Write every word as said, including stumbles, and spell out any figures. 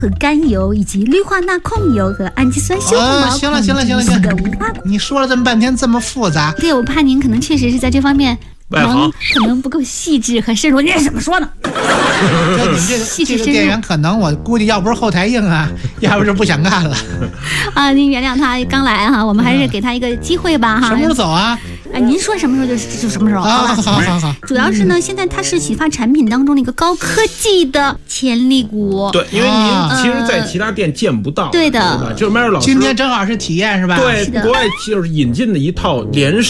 和甘油，以及氯化钠控油和氨基酸修复毛孔。 啊，行了行了行了行了，你说了这么半天这么复杂。 对，我怕您可能确实是在这方面可能可能不够细致和深入。您怎么说呢？ 就你们这个这个店员，可能我估计要不是后台硬啊，要不是不想干了。 啊，您原谅他刚来哈，我们还是给他一个机会吧哈。 什么时候走啊？ 啊，您说什么时候就就什么时候。 好吧，好好好。 主要是呢，现在它是洗发产品当中的一个高科技的潜力股。 对，因为您其实，在其他店见不到。 对的， 就是 Mary 老师今天正好是体验是吧？ 对，国外就是引进的一套连